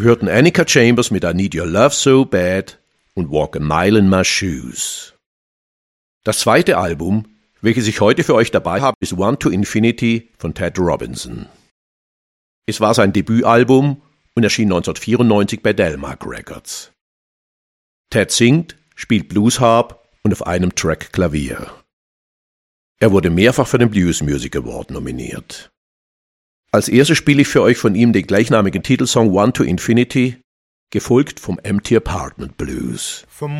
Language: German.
Wir hörten Annika Chambers mit I Need Your Love So Bad und Walk a Mile in My Shoes. Das zweite Album, welches ich heute für euch dabei habe, ist One to Infinity von Ted Robinson. Es war sein Debütalbum und erschien 1994 bei Delmark Records. Ted singt, spielt Bluesharp und auf einem Track Klavier. Er wurde mehrfach für den Blues Music Award nominiert. Als erstes spiele ich für euch von ihm den gleichnamigen Titelsong One to Infinity, gefolgt vom Empty Apartment Blues. From